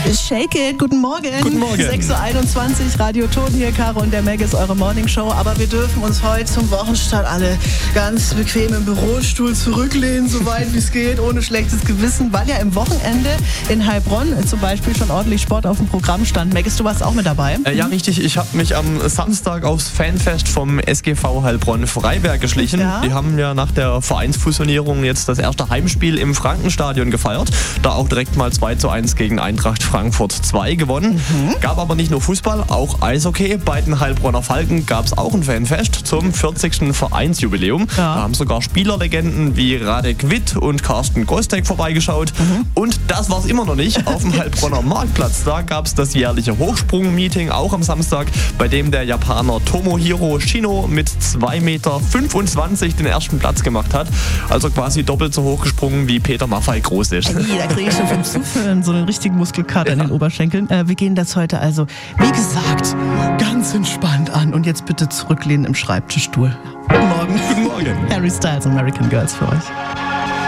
Shake it, guten Morgen. Guten Morgen. 6.21 Uhr, Radio Ton hier, Caro und der Meg ist eure Morningshow. Aber wir dürfen uns heute zum Wochenstart alle ganz bequem im Bürostuhl zurücklehnen, so weit wie es geht, ohne schlechtes Gewissen, weil ja im Wochenende in Heilbronn zum Beispiel schon ordentlich Sport auf dem Programm stand. Meg, du warst auch mit dabei? Ja, richtig. Ich habe mich am Samstag aufs Fanfest vom SGV Heilbronn-Freiberg geschlichen. Ja. Die haben ja nach der Vereinsfusionierung jetzt das erste Heimspiel im Frankenstadion gefeiert. Da auch direkt mal 2:1 gegen Eintracht Frankfurt 2 gewonnen. Gab aber nicht nur Fußball, auch Eishockey. Bei den Heilbronner Falken gab es auch ein Fanfest zum 40. Vereinsjubiläum. Ja. Da haben sogar Spielerlegenden wie Radek Witt und Carsten Gostek vorbeigeschaut. Und das war es immer noch nicht. Auf dem Heilbronner Marktplatz, da gab es das jährliche Hochsprung-Meeting, auch am Samstag, bei dem der Japaner Tomohiro Shino mit 2,25 Meter den ersten Platz gemacht hat. Also quasi doppelt so hoch gesprungen, wie Peter Maffay groß ist. Da kriege ich schon vom Zuführen so einen richtigen Muskelkater in den Oberschenkeln. Wir gehen das heute also, wie gesagt, ganz entspannt an. Und jetzt bitte zurücklehnen im Schreibtischstuhl. Guten Morgen. Guten Morgen. Harry Styles, American Girls für euch.